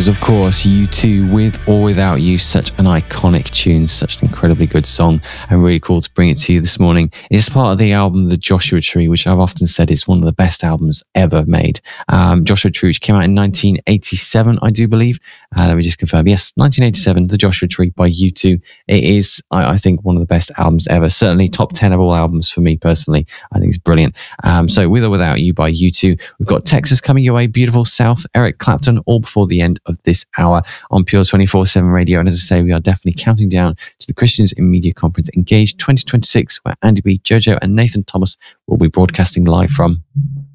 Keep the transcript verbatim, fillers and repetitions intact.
was, of course, U two with or Without You. Such an iconic tune, such an incredibly good song, and really cool to bring it to you this morning. It's part of the album The Joshua Tree, which I've often said is one of the best albums ever made. Um, Joshua Tree, which came out in nineteen eighty-seven, I do believe. Uh, let me just confirm. Yes, nineteen eighty-seven, The Joshua Tree by U two. It is, I, I think, one of the best albums ever. Certainly top ten of all albums for me personally. I think it's brilliant. Um, so With or Without You by U two. We've got Texas coming your way, Beautiful South, Eric Clapton, all before the end of this hour on Pure twenty-four seven Radio. And as I say, we are definitely counting down to the Christians in Media Conference Engage twenty twenty-six, where Andy B, Jojo and Nathan Thomas will be broadcasting live from.